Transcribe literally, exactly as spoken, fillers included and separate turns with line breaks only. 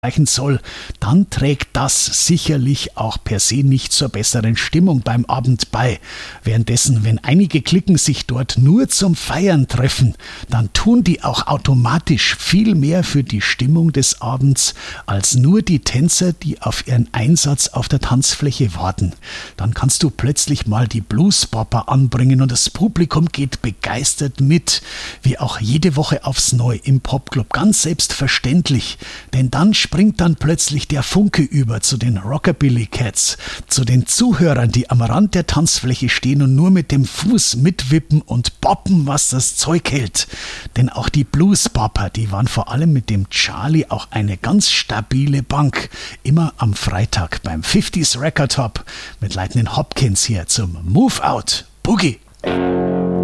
erreichen soll, dann trägt das sicherlich auch per se nicht zur besseren Stimmung beim Abend bei. Währenddessen, wenn einige Cliquen sich dort nur zum Feiern treffen, dann tun die auch automatisch viel mehr für die Stimmung des Abends als nur die Tänzer, die auf ihren Einsatz auf der Tanzfläche warten. Dann kannst du plötzlich mal die Bluesbopper anbringen und das Publikum geht begeistert mit, wie auch jede Woche aufs Neue im Popclub, ganz selbstverständlich, denn dann springt dann plötzlich der Funke über zu den Rockabilly Cats, zu den Zuhörern, die am Rand der Tanzfläche stehen und nur mit dem Fuß mitwippen und boppen, was das Zeug hält. Denn auch die Bluesbopper, die waren vor allem mit dem Charlie auch eine ganz stabile Bank. Immer am Freitag beim fünfziger Record Hop mit Lightning Hopkins hier zum Move Out Boogie.